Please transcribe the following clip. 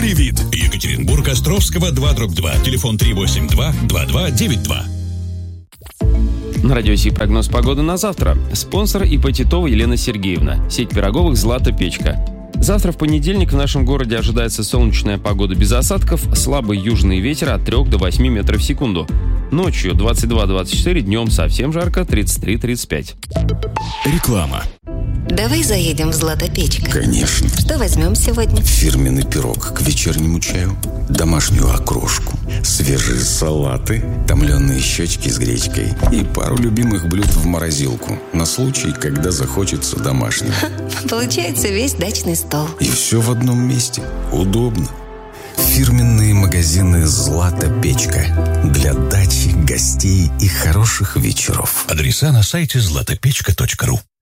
вид. Екатеринбург, Островского, 2/2. Телефон 382-2292. На радио Си прогноз погоды на завтра. Спонсор ИП Титова Елена Сергеевна. Сеть пироговых «Злата Печка». Завтра в понедельник в нашем городе ожидается солнечная погода без осадков, слабый южный ветер от 3 до 8 метров в секунду. Ночью 22-24, днем совсем жарко, 33-35. Реклама. Давай заедем в «Злата Печка». Конечно. Что возьмем сегодня? Фирменный пирог к вечернему чаю, домашнюю окрошку, свежие салаты, томленые щечки с гречкой и пару любимых блюд в морозилку на случай, когда захочется домашнего. Получается весь дачный стол. И все в одном месте. Удобно. Фирменные магазины «Злата Печка» для дачи, гостей и хороших вечеров. Адреса на сайте zlatopechka.ru.